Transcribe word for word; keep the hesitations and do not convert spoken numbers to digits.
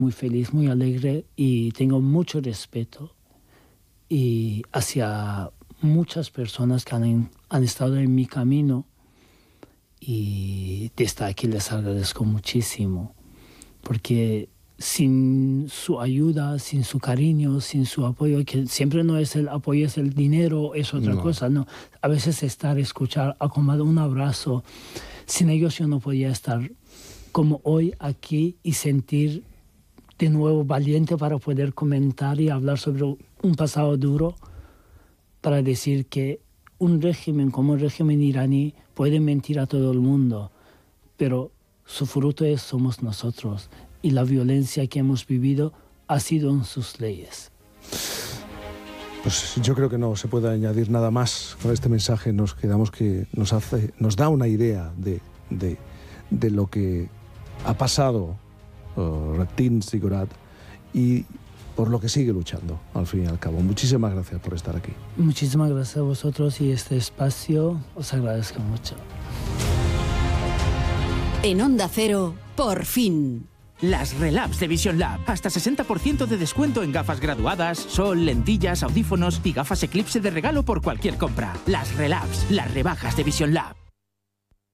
muy feliz, muy alegre y tengo mucho respeto y hacia muchas personas que han, han estado en mi camino y desde aquí les agradezco muchísimo porque sin su ayuda, sin su cariño, sin su apoyo, que siempre no es el apoyo, es el dinero, es otra No. cosa, no. A veces estar, escuchar, acomodar un abrazo, sin ellos yo no podía estar como hoy aquí y sentir de nuevo valiente para poder comentar y hablar sobre un pasado duro, para decir que un régimen como el régimen iraní puede mentir a todo el mundo, pero su fruto es somos nosotros y la violencia que hemos vivido ha sido en sus leyes. Pues yo creo que no se puede añadir nada más. Con este mensaje nos quedamos que nos hace, nos da una idea de, de, de lo que ha pasado uh, Rattin Zigorat y por lo que sigue luchando, al fin y al cabo. Muchísimas gracias por estar aquí. Muchísimas gracias a vosotros y este espacio os agradezco mucho. En Onda Cero, por fin. Las Relabs de Vision Lab. Hasta sesenta por ciento de descuento en gafas graduadas, sol, lentillas, audífonos y gafas Eclipse de regalo por cualquier compra. Las Relabs, las rebajas de Vision Lab.